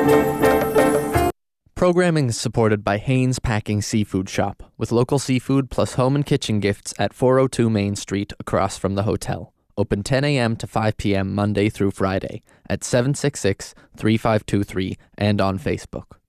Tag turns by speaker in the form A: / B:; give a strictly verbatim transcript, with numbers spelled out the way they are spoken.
A: Programming is supported by Haynes Packing Seafood Shop, with local seafood plus home and kitchen gifts at four oh two Main Street across from the hotel. Open ten a.m. to five p.m. Monday through Friday at seven six six, three five two three and on Facebook.